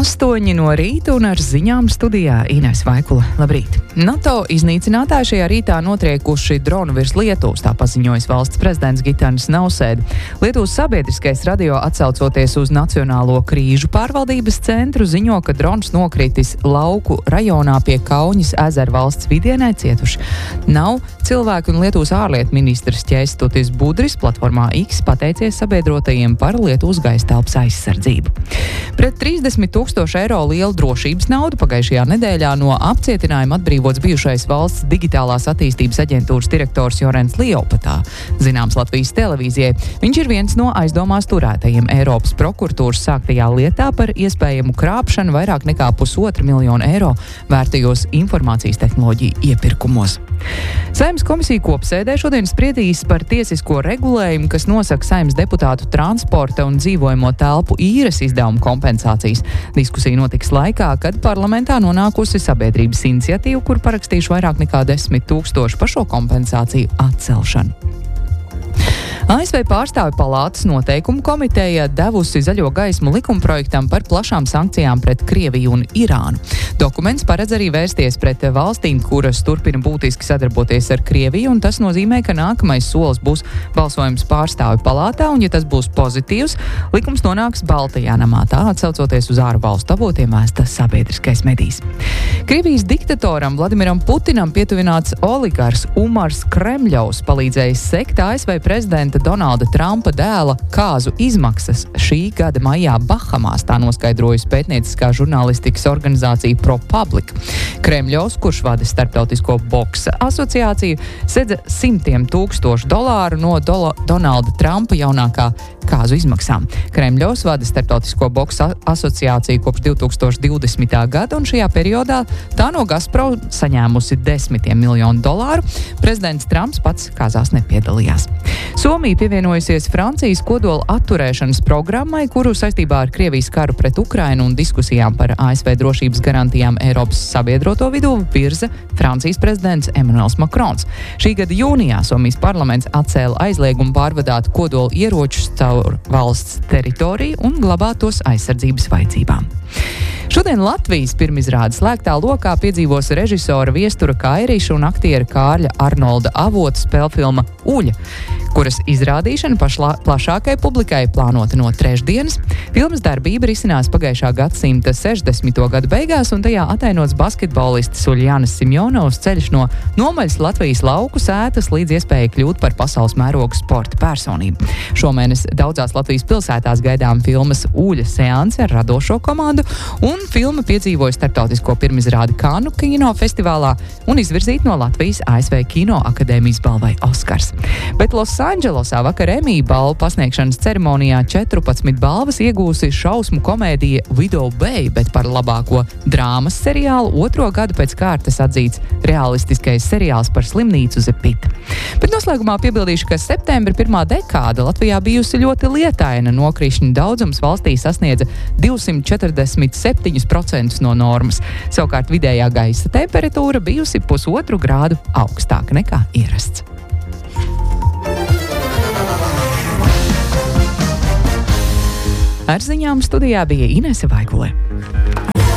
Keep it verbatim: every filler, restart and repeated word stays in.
Astoņi no rīta un ar ziņām studijā Ines Vaikula. Labrīt! NATO iznīcinātāji šajā rītā notriekuši dronu virs Lietuvas, tā paziņojas valsts prezidents Gitanis Nausēda. Lietuvas sabiedriskais radio atsaucoties uz Nacionālo krīžu pārvaldības centru ziņo, ka drons nokritis lauku rajonā pie Kauņas ezera valsts vidienē cietuši. Nav cilvēki un Lietuvas ārlietu ministrs Ķēstutis Budris platformā X pateicies sabiedrotajiem par Lietuvas gaistelpas aizsardzību. Pret trīsdesmit tūkstoši eiro lielu drošības naudu pagājušajā nedēļā no apcietinājuma atbrīvots bijušais valsts digitālās attīstības aģentūras direktors Jorens Liopatā. Zināms Latvijas televīzijai, viņš ir viens no aizdomās turētajiem Eiropas prokuratūras sāktajā lietā par iespējamu krāpšanu vairāk nekā pusotra miljonu eiro vērtajos informācijas tehnoloģiju iepirkumos. Saeimas komisija kopsēdē šodien spriedīs par tiesisko regulējumu, kas nosaka Saeimas deputātu transporta un dzīvojamo telpu īres izdevumu kompensācijas. Diskusija notiks laikā, kad parlamentā nonākusi sabiedrības iniciatīva, kur parakstījuši vairāk nekā desmit tūkstoši par šo kompensāciju atcelšanu. A S V pārstāvju palātas noteikumu komiteja devusi zaļo gaismu likumprojektam par plašām sankcijām pret Krieviju un Irānu. Dokuments paredz arī vērsties pret valstīm, kuras turpina būtiski sadarboties ar Krieviju, un tas nozīmē, ka nākamais solis būs balsojums pārstāvju palātā, un ja tas būs pozitīvs, likums nonāks Baltajā namā, tā atsaucoties uz ārvalstu avotiem vēsta sabiedriskais medijs. Krievijas diktatoram Vladimiram Putinam pietuvināts oligars Umars Kremļovs palīdzējis sekt A S V prezidenta Donalda Trumpa dēla kāzu izmaksas šī gada maijā Bahamās, tā noskaidrojas pētnieciskā žurnālistikas organizācija ProPublica. Kremļovs, kurš vada starptautisko boksa asociāciju, sedza simtiem tūkstošu dolāru no Dolo Donalda Trumpa jaunākā kāzu izmaksām. Kremļovs vada starptautisko boksa asociāciju kopš divi tūkstoši divdesmitā gada, un šajā periodā tā no Gazprom saņēmusi desmitiem miljonu dolāru. Prezidents Trumps pats kāzās nepiedalījās. Somija pievienojusies Francijas kodola atturēšanas programmai, kuru saistībā ar Krievijas karu pret Ukrainu un diskusijām par A S V drošības garantijām Eiropas sabiedroto vidū virza Francijas prezidents Emmanuels Macrons. Šī gada jūnijā Somijas parlaments atcēla aizliegumu pārvadāt kodola ieročus caur valsts teritoriju un glabāt tos aizsardzības vajadzībām. Šodien Latvijas pirmizrādes slēgtā lokā piedzīvos režisora Viestura Kairīša un aktiera Kārļa Arnolda Avota spēlfilma Uļa, kuras izrādīšana pašlā, plašākai publikai plānota no trešdienas. Filmas darbība risinās pagājušā gadsimta sešdesmito gadu beigās, un tajā atainots basketbolists Uļjanis Simjonovs ceļš no nomaļas Latvijas lauku sētas līdz iespēja kļūt par pasaules mēroga sporta personību. Šomēnes daudzās Latvijas pilsētās gaidām filmas Uļa seanse ar radošo komandu, un filma piedzīvoja starptautisko pirmizrādi Kannu kinofestivālā un izvirzīta no Latvijas A S V Kino akadēmijas balvai Oskars. Bet Losandželosā vakar Emmy balvu pasniegšanas ceremonijā četrpadsmit balvas iegūsi šausmu komēdija Widow Bay, bet par labāko drāmas seriālu otro gadu pēc kārtas atzīts realistiskais seriāls par slimnīcu The Pit. Bet noslēgumā piebildīšu, ka septembra pirmā dekāda Latvijā bijusi ļoti lietaina. Nokrišņu daudzums valstī sasniedza divsimt četrdesmit septiņi procenti no normas. Savukārt vidējā gaisa temperatūra bijusi pusotru grādu augstāka nekā ierasts. Ar ziņām studijā bija Inese Vaigulē.